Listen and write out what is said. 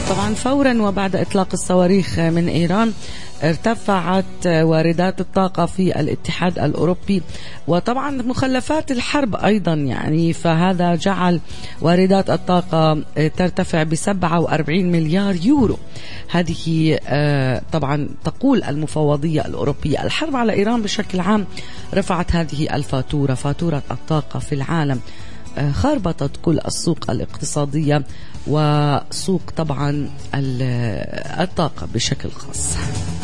طبعا فورا وبعد إطلاق الصواريخ من إيران ارتفعت واردات الطاقة في الاتحاد الأوروبي، وطبعا مخلفات الحرب أيضا يعني، فهذا جعل واردات الطاقة ترتفع ب47 مليار يورو. هذه طبعا تقول المفوضية الأوروبية. الحرب على إيران بشكل عام رفعت هذه الفاتورة، فاتورة الطاقة في العالم، خربطت كل السوق الاقتصادية وسوق طبعا الطاقة بشكل خاص.